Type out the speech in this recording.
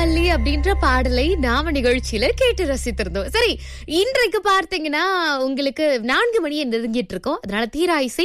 அள்ளி அப்படின்ற பாடலை நாம நிகழ்ச்சியில கேட்டு ரசித்திருந்தோம். சரி, இன்றைக்கு பார்த்தீங்கன்னா உங்களுக்கு 4 மணியை நெருங்கிட்டு இருக்கோம். அதனால தீரா இசை